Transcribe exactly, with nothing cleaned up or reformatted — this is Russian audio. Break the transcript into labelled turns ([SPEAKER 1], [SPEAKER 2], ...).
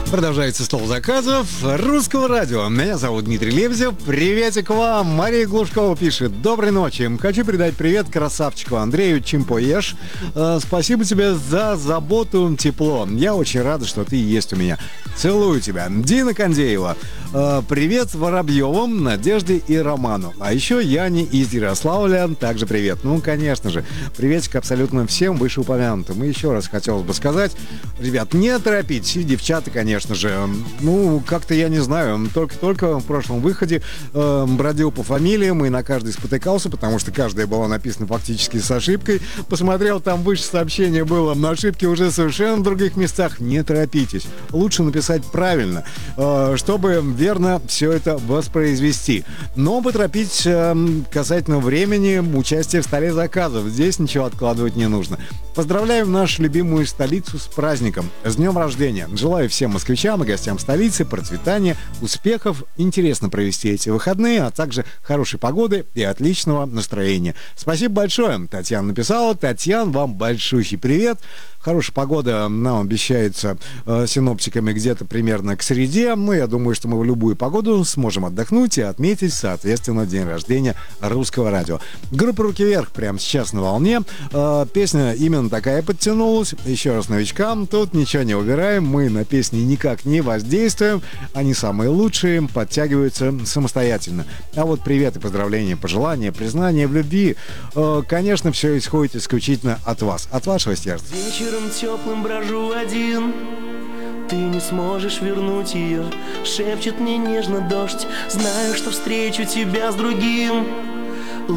[SPEAKER 1] Продолжается стол заказов Русского радио. Меня зовут Дмитрий Лебедев. Приветик вам. Мария Глушкова пишет: доброй ночи. Хочу передать привет красавчику Андрею Чимпоеш. Э, спасибо тебе за заботу, тепло. Я очень рада, что ты есть у меня. Целую тебя. Дина Кондеева. Э, привет Воробьевым, Надежде и Роману. А еще Яне из Ярославля. Также привет. Ну, конечно же. Приветик абсолютно всем вышеупомянутым. И еще раз хотелось бы сказать, ребят, не торопитесь. И девчата, конечно. Конечно же, ну, как-то, я не знаю, только-только в прошлом выходе э, бродил по фамилиям и на каждой спотыкался, потому что каждая была написана фактически с ошибкой. Посмотрел, там выше сообщение было, но ошибки уже совершенно в других местах. Не торопитесь. Лучше написать правильно, э, чтобы верно все это воспроизвести. Но поторопить э, касательно времени участия в столе заказов. Здесь ничего откладывать не нужно. Поздравляем нашу любимую столицу с праздником. С днем рождения. Желаю всем москвичам и гостям столицы процветания, успехов, интересно провести эти выходные, а также хорошей погоды и отличного настроения. Спасибо большое. Татьяна написала. Татьяна, вам большущий привет. Хорошая погода нам обещается э, синоптиками где-то примерно к среде. Ну, я думаю, что мы в любую погоду сможем отдохнуть и отметить, соответственно, день рождения Русского радио. Группа «Руки вверх» прямо сейчас на волне. Э, песня именно такая подтянулась. Еще раз новичкам, тут ничего не убираем. Мы на песни никак не воздействуем. Они самые лучшие, подтягиваются самостоятельно. А вот привет и поздравления, пожелания, признания в любви, э, конечно, все исходит исключительно от вас, от вашего сердца.
[SPEAKER 2] Вечером теплым брожу один, ты не сможешь вернуть ее. Шепчет мне нежно дождь, знаю, что встречу тебя с другим.